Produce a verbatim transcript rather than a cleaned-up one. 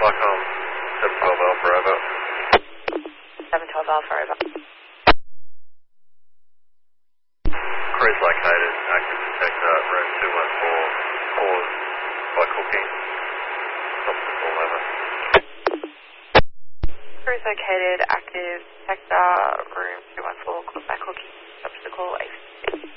Flycom seven twelve Alpha, over. seven twelve Alpha, over. Cruise located, active detector, room two one four, pause by cooking. Obstacle, over. Cruise located, active detector, room two one four, close by cooking, obstacle eight.